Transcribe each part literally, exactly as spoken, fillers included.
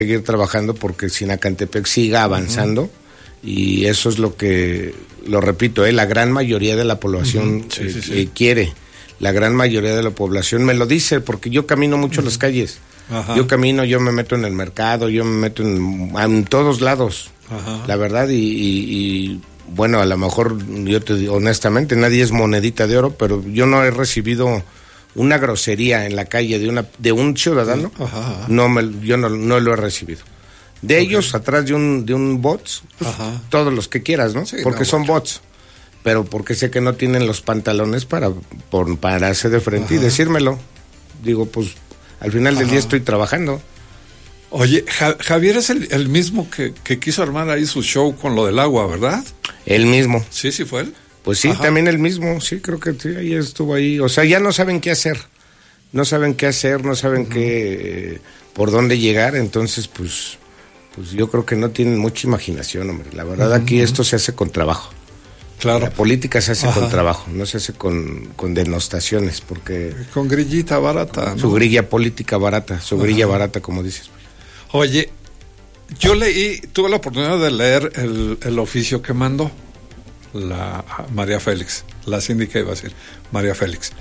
seguir trabajando porque Sinacantepec siga avanzando. Uh-huh. Y eso es lo que, lo repito, eh, la gran mayoría de la población uh-huh. sí, sí, sí. Eh, quiere. La gran mayoría de la población me lo dice, porque yo camino mucho uh-huh. en las calles. Ajá. Yo camino, yo me meto en el mercado, yo me meto en, en todos lados, ajá. la verdad, y, y, y bueno, a lo mejor, yo te digo honestamente, nadie es monedita de oro, pero yo no he recibido una grosería en la calle de una de un ciudadano, ajá, ajá. no me, yo no, no lo he recibido. De okay. ellos, atrás de un de un bots, pues, todos los que quieras, ¿no? Sí, porque no, son bueno. bots, pero porque sé que no tienen los pantalones para por, pararse de frente ajá. y decírmelo. Digo, pues, al final del ajá. día estoy trabajando. Oye, ja, Javier es el, el mismo que, que quiso armar ahí su show con lo del agua, ¿verdad? El mismo. Sí, sí fue él. Pues sí, ajá. también el mismo, sí, creo que sí, ahí estuvo ahí. O sea, ya no saben qué hacer, no saben qué hacer, no saben uh-huh. qué, eh, por dónde llegar, entonces, pues, pues yo creo que no tienen mucha imaginación, hombre. La verdad, uh-huh. aquí esto se hace con trabajo. Claro. La política se hace ajá. con trabajo, no se hace con, con denostaciones, porque... Con grillita barata, ¿no? Su grilla política barata, su ajá. grilla barata, como dices. Oye, yo leí, tuve la oportunidad de leer el, el oficio que mandó la María Félix, la síndica iba a decir, María Félix.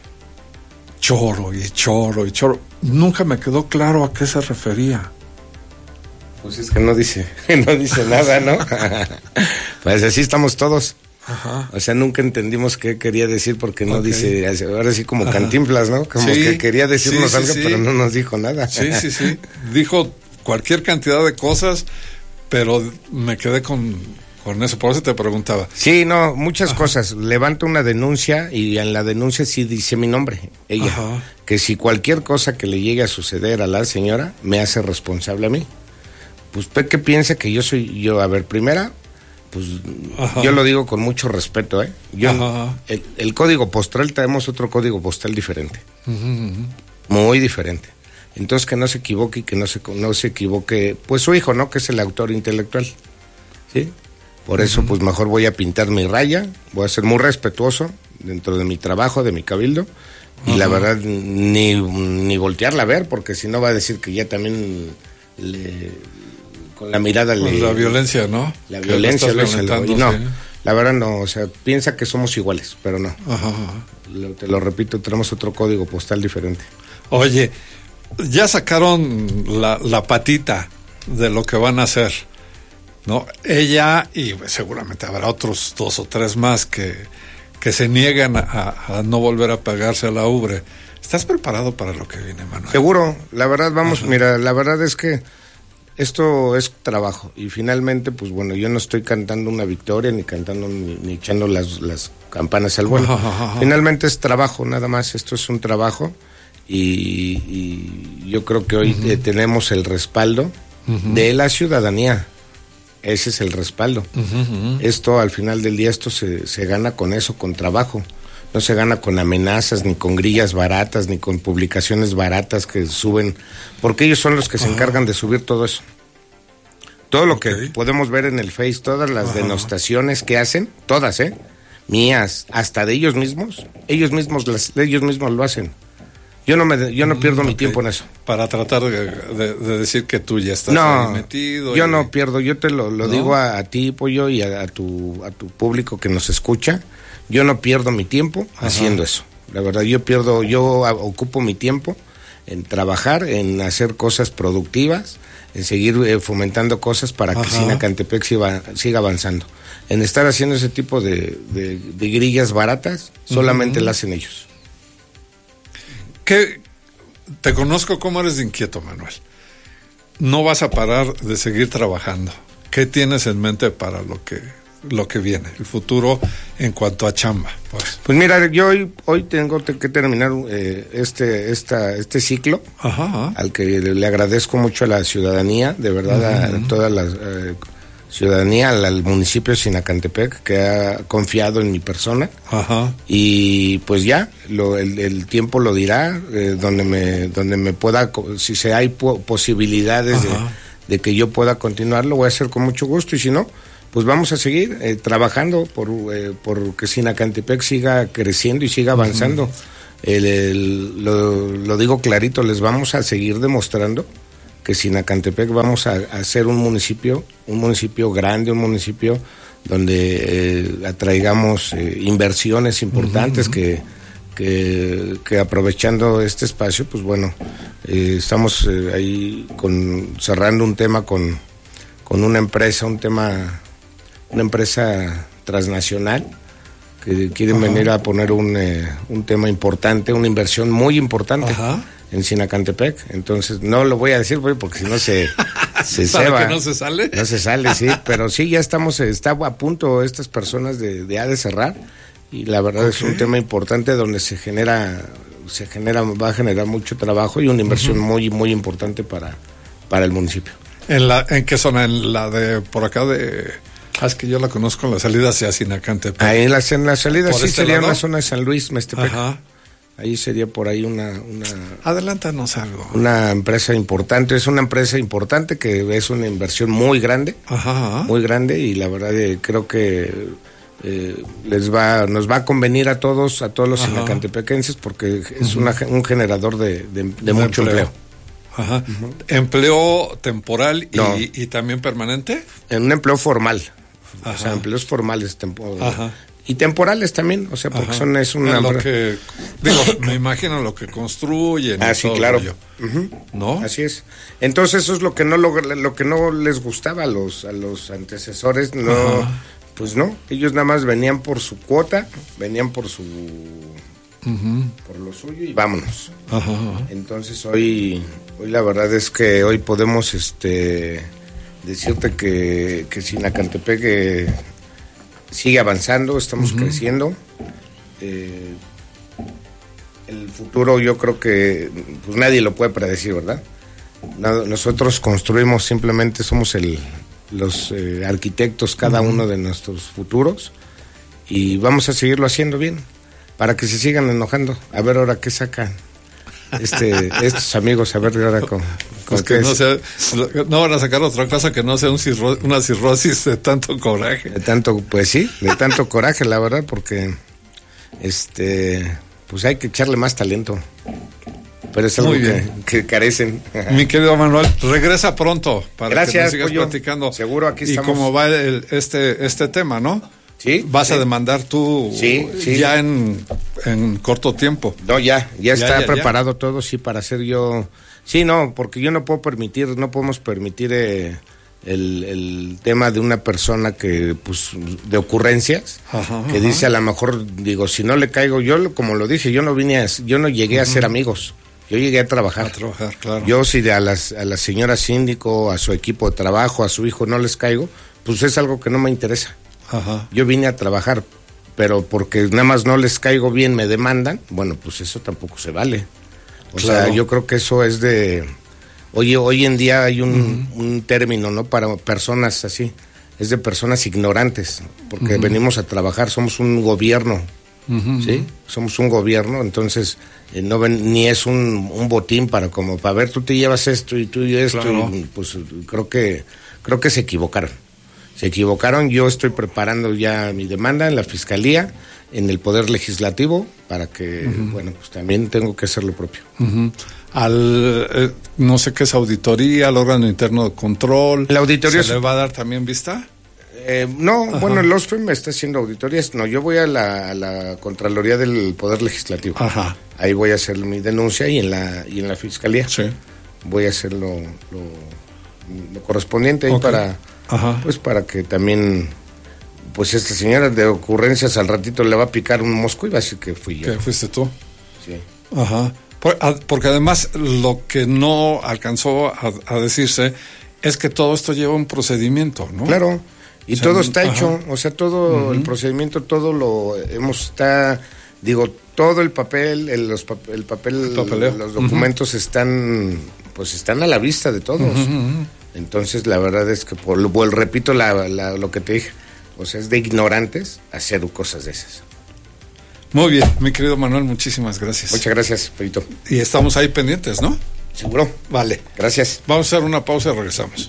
Choro y choro y choro. Nunca me quedó claro a qué se refería. Pues es que no dice, no dice nada, ¿no? Pues así estamos todos. Ajá. O sea, nunca entendimos qué quería decir porque no okay. dice, ahora sí como ajá. Cantinflas, ¿no? Como sí, que quería decirnos sí, sí, algo, sí. pero no nos dijo nada. Sí, sí, sí. Dijo cualquier cantidad de cosas, pero me quedé con, con eso, por eso te preguntaba. Sí, no, muchas ajá. cosas. Levanta una denuncia y en la denuncia sí dice mi nombre, ella. Ajá. Que si cualquier cosa que le llegue a suceder a la señora, me hace responsable a mí. Pues, ¿qué piensa que yo soy yo? A ver, primera, pues ajá. yo lo digo con mucho respeto, ¿eh? Yo, ajá. el, el código postal, tenemos otro código postal diferente, uh-huh. muy diferente. Entonces, que no se equivoque y que no se, no se equivoque, pues su hijo, ¿no? Que es el autor intelectual, ¿sí? Por uh-huh. eso, pues mejor voy a pintar mi raya, voy a ser muy respetuoso dentro de mi trabajo, de mi cabildo, y uh-huh. la verdad, ni, ni voltearla a ver, porque si no va a decir que ya también le... con la mirada le, la violencia, ¿no? La violencia lo lo, y no, sí. La verdad no, o sea, piensa que somos iguales, pero no. Ajá, ajá. Lo, te lo repito, tenemos otro código postal diferente. Oye, ya sacaron la, la patita de lo que van a hacer, ¿no? Ella y seguramente habrá otros dos o tres más que, que se niegan a, a no volver a pagarse a la ubre. ¿Estás preparado para lo que viene, Manuel? Seguro, la verdad, vamos, ajá. mira, la verdad es que esto es trabajo y finalmente, pues bueno, yo no estoy cantando una victoria ni cantando ni, ni echando las, las campanas al vuelo. Ajá, ajá. Finalmente es trabajo, nada más. Esto es un trabajo y, y yo creo que hoy uh-huh. eh, tenemos el respaldo uh-huh. de la ciudadanía. Ese es el respaldo. Uh-huh. Esto al final del día esto se, se gana con eso, con trabajo. No se gana con amenazas, ni con grillas baratas, ni con publicaciones baratas que suben, porque ellos son los que se encargan de subir todo eso. Todo lo okay. que podemos ver en el Face, todas las Ajá. denostaciones que hacen, todas, ¿eh? Mías, hasta de ellos mismos, ellos mismos las, ellos mismos lo hacen. Yo no me, yo no pierdo mm, mi okay. tiempo en eso. Para tratar de, de, de decir que tú ya estás no, ahí metido. Yo y... no pierdo, yo te lo, lo ¿No? digo a, a ti, Pollo, y a, a tu, a tu público que nos escucha. Yo no pierdo mi tiempo Ajá. haciendo eso. La verdad, yo pierdo, yo ocupo mi tiempo en trabajar, en hacer cosas productivas, en seguir eh, fomentando cosas para Ajá. que Sinacantepec siga, siga avanzando. En estar haciendo ese tipo de, de, de grillas baratas, solamente uh-huh. las hacen ellos. ¿Qué? Te conozco cómo eres de inquieto, Manuel. No vas a parar de seguir trabajando. ¿Qué tienes en mente para lo que... lo que viene, el futuro en cuanto a chamba? Pues, pues mira, yo hoy, hoy tengo que terminar eh, este esta este ciclo, ajá, ajá. al que le, le agradezco mucho a la ciudadanía, de verdad, uh-huh. a toda la eh, ciudadanía, al, al municipio de Sinacantepec, que ha confiado en mi persona, ajá. y pues ya, lo, el, el tiempo lo dirá, eh, donde me donde me pueda, si se hay po- posibilidades de, de que yo pueda continuar, lo voy a hacer con mucho gusto, y si no, pues vamos a seguir eh, trabajando por eh, por que Sinacantepec siga creciendo y siga avanzando. Uh-huh. El, el, lo, lo digo clarito, les vamos a seguir demostrando que Sinacantepec vamos a, a ser un municipio, un municipio grande, un municipio donde eh, atraigamos eh, inversiones importantes uh-huh. que, que, que aprovechando este espacio, pues bueno, eh, estamos eh, ahí con, cerrando un tema con, con una empresa, un tema, una empresa transnacional que quieren uh-huh. venir a poner un, eh, un tema importante, una inversión muy importante. Uh-huh. En Sinacantepec, entonces no lo voy a decir porque si no se se ceba. ¿Que no se sale? No se sale, sí, pero sí ya estamos, está a punto estas personas de, de, de cerrar y la verdad okay. es un tema importante donde se genera, se genera, va a generar mucho trabajo y una inversión uh-huh. muy, muy importante para, para el municipio. ¿En la, en qué zona? ¿En la de por acá de...? Ah, es que yo la conozco en la salida hacia Sinacantepec. Ahí en la, en la salida sí este sería en la zona de San Luis, Mestepec. Ajá. Ahí sería por ahí una, una... Adelántanos algo. Una empresa importante, es una empresa importante que es una inversión muy grande, ajá, ajá. muy grande y la verdad eh, creo que eh, les va, nos va a convenir a todos, a todos los sinacantepequenses porque es uh-huh. una, un generador de, de, de, de mucho empleo. empleo. Ajá. Uh-huh. ¿Empleo temporal y, no. y también permanente? En un empleo formal, ajá. o sea, empleos formales temporales. Y temporales también, o sea, porque Ajá. son es una... Es lo que, digo, me imagino lo que construyen. Ah, sí, claro. Uh-huh. ¿No? Así es. Entonces eso es lo que no lo, lo que no les gustaba a los a los antecesores, no, Ajá. pues no, ellos nada más venían por su cuota, venían por su, uh-huh. por lo suyo y vámonos. Ajá. Entonces hoy, hoy la verdad es que hoy podemos, este, decirte que que Sinacantepec eh, sigue avanzando, estamos uh-huh. creciendo. Eh, el futuro yo creo que pues nadie lo puede predecir, ¿verdad? Nosotros construimos, simplemente somos el, los eh, arquitectos cada uh-huh. uno de nuestros futuros y vamos a seguirlo haciendo bien para que se sigan enojando. A ver ahora qué sacan este, estos amigos, a ver ahora con... Pues que no, sea, no van a sacar otra cosa que no sea un cirro, una cirrosis de tanto coraje. De tanto, pues sí, de tanto coraje, la verdad, porque este, pues hay que echarle más talento. Pero es algo que, que carecen. Mi querido Manuel, regresa pronto para Gracias, que nos sigas Pollo. platicando. Seguro, aquí estamos. Y cómo va el, este, este tema, ¿no? Sí. ¿Vas sí. a demandar tú sí, sí. ya en, en corto tiempo? No, ya, ya, ya está ya, preparado ya. todo, sí, para hacer yo... Sí, no, porque yo no puedo permitir, no podemos permitir eh, el, el tema de una persona que, pues, de ocurrencias, ajá, que ajá. dice a lo mejor, digo, si no le caigo, yo como lo dije, yo no vine a, yo no llegué uh-huh. a ser amigos, yo llegué a trabajar. A trabajar, claro. Yo si a las, a la señora síndico, a su equipo de trabajo, a su hijo no les caigo, pues es algo que no me interesa. Ajá. Yo vine a trabajar, pero porque nada más no les caigo bien, me demandan, bueno, pues eso tampoco se vale. O claro. sea, yo creo que eso es de... Oye, hoy en día hay un, uh-huh. un término, ¿no? Para personas así, es de personas ignorantes, porque uh-huh. venimos a trabajar, somos un gobierno, uh-huh. ¿sí? Somos un gobierno, entonces eh, no ven, ni es un, un botín para como, para ver, tú te llevas esto y tú y esto, claro. y pues creo que, creo que se equivocaron. Se equivocaron, yo estoy preparando ya mi demanda en la Fiscalía, en el Poder Legislativo, para que, uh-huh. bueno, pues también tengo que hacer lo propio. Uh-huh. Al, eh, no sé qué es auditoría, al órgano interno de control. La auditoría ¿Se es... le va a dar también vista? Eh, no, Ajá. bueno, el OSFEM está haciendo auditorías, no, yo voy a la, a la Contraloría del Poder Legislativo. Ajá. Ahí voy a hacer mi denuncia y en la, y en la Fiscalía. Sí. Voy a hacer lo, lo, lo correspondiente ahí okay. para... Ajá. Pues para que también, pues esta señora de ocurrencias al ratito le va a picar un mosco y va a decir que fui yo. Que fuiste tú. Sí. Ajá. Por, a, porque además lo que no alcanzó a, a decirse es que todo esto lleva un procedimiento, ¿no? Claro. Y o sea, todo está ajá. hecho, o sea, todo uh-huh. el procedimiento, todo lo hemos está, digo, todo el papel, el, los, el papel, el los documentos uh-huh. están, pues están a la vista de todos. Uh-huh. Entonces, la verdad es que, por, por repito la, la, lo que te dije, o sea, es de ignorantes hacer cosas de esas. Muy bien, mi querido Manuel, muchísimas gracias. Muchas gracias, Pedrito. Y estamos ahí pendientes, ¿no? Seguro. Vale. Gracias. Vamos a hacer una pausa y regresamos.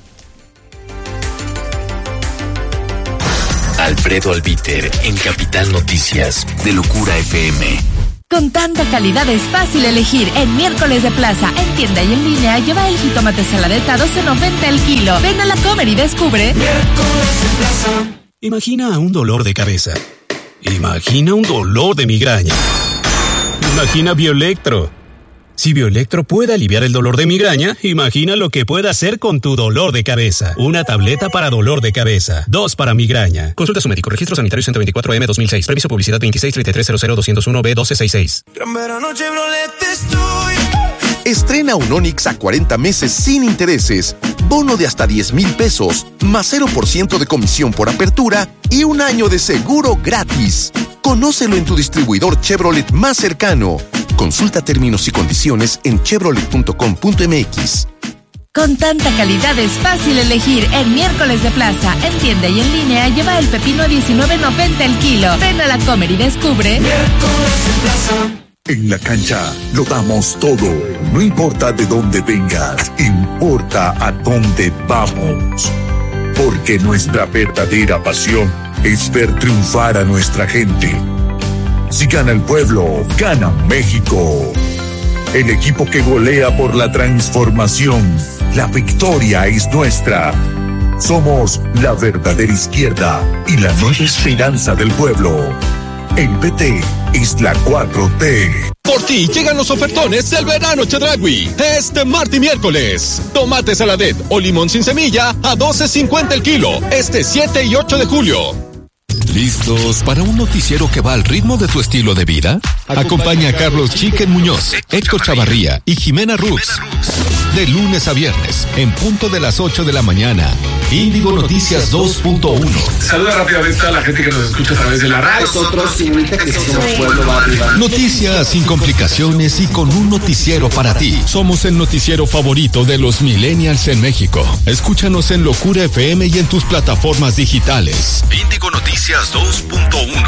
Alfredo Albiter en Capital Noticias de Locura F M. Con tanta calidad es fácil elegir. En Miércoles de Plaza, en tienda y en línea, lleva el jitomate saladeta a doce noventa el kilo. Ven a la Comer y descubre. Miércoles de Plaza. Imagina un dolor de cabeza. Imagina un dolor de migraña. Imagina Bioelectro. Si Bioelectro puede aliviar el dolor de migraña, imagina lo que puede hacer con tu dolor de cabeza. Una tableta para dolor de cabeza, dos para migraña. Consulta a su médico. Registro sanitario ciento veinticuatro M dos mil seis. Permiso publicidad veintiséis treinta y tres cero cero doscientos uno B doce sesenta y seis. Gran verano Chevrolet estoy. Estrena un Onix a cuarenta meses sin intereses, bono de hasta diez mil pesos, más cero por ciento de comisión por apertura y un año de seguro gratis. Conócelo en tu distribuidor Chevrolet más cercano. Consulta términos y condiciones en chevrolet punto com punto m x. Con tanta calidad es fácil elegir. En Miércoles de Plaza, en tienda y en línea, lleva el pepino a diecinueve noventa el kilo. Ven a la Comer y descubre. Miércoles de Plaza. En la cancha lo damos todo. No importa de dónde vengas, importa a dónde vamos. Porque nuestra verdadera pasión es ver triunfar a nuestra gente. Si gana el pueblo, gana México. El equipo que golea por la transformación. La victoria es nuestra. Somos la verdadera izquierda y la nueva esperanza del pueblo. El P T es la cuatro T. Por ti llegan los ofertones del verano Chedraui. Este martes y miércoles. Tomate saladet o limón sin semilla a doce cincuenta el kilo. Este siete y ocho de julio. ¿Listos para un noticiero que va al ritmo de tu estilo de vida? Acompaña a Carlos Chiquen Muñoz, Héctor Chavarría y Jimena Rux. De lunes a viernes, en punto de las ocho de la mañana. Índigo Noticias dos punto uno. Saluda rápidamente a la gente que nos escucha a través de la radio. Nosotros, señorita, que somos Pueblo Barriba. Noticias sin complicaciones y con un noticiero para ti. Somos el noticiero favorito de los millennials en México. Escúchanos en Locura F M y en tus plataformas digitales. Índigo Noticias dos punto uno.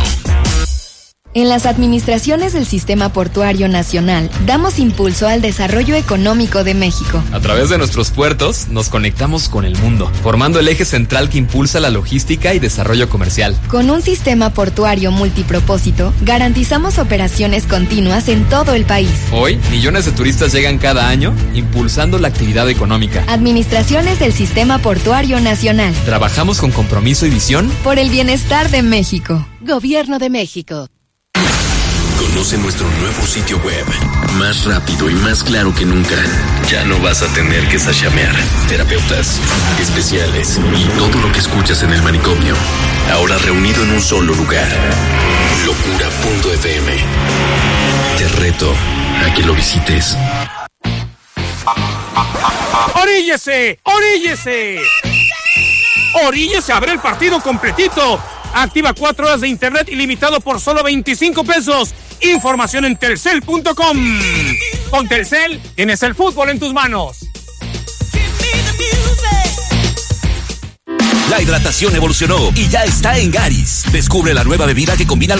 En las administraciones del Sistema Portuario Nacional, damos impulso al desarrollo económico de México. A través de nuestros puertos, nos conectamos con el mundo, formando el eje central que impulsa la logística y desarrollo comercial. Con un sistema portuario multipropósito, garantizamos operaciones continuas en todo el país. Hoy, millones de turistas llegan cada año, impulsando la actividad económica. Administraciones del Sistema Portuario Nacional. Trabajamos con compromiso y visión por el bienestar de México. Gobierno de México. Conoce nuestro nuevo sitio web, más rápido y más claro que nunca. Ya no vas a tener que sachamear. Terapeutas, especiales y todo lo que escuchas en el manicomio. Ahora reunido en un solo lugar. locura punto f m. Te reto a que lo visites. ¡Oríllese! ¡Oríllese! ¡Oríllese! ¡Abre el partido completito! Activa cuatro horas de internet ilimitado por solo veinticinco pesos. Información en telcel punto com. Con Telcel tienes el fútbol en tus manos. La hidratación evolucionó y ya está en Garis. Descubre la nueva bebida que combina